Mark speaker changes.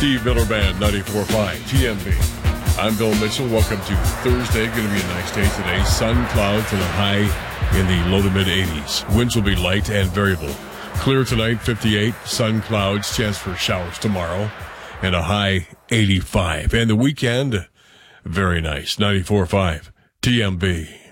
Speaker 1: Steve Miller Band, 94.5 TMB. I'm Bill Mitchell. Welcome to Thursday. Going to be a nice day today. Sun, clouds, and a high in the low to mid 80s. Winds will be light and variable. Clear tonight, 58. Sun, clouds, chance for showers tomorrow, and a high 85. And the weekend, very nice, 94.5 TMB.